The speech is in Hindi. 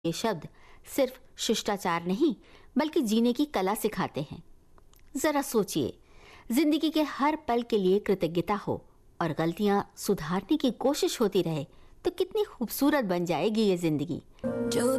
ये शब्द सिर्फ शिष्टाचार नहीं बल्कि जीने की कला सिखाते हैं। जरा सोचिए, जिंदगी के हर पल के लिए कृतज्ञता हो और गलतियां सुधारने की कोशिश होती रहे तो कितनी खूबसूरत बन जाएगी ये जिंदगी। जो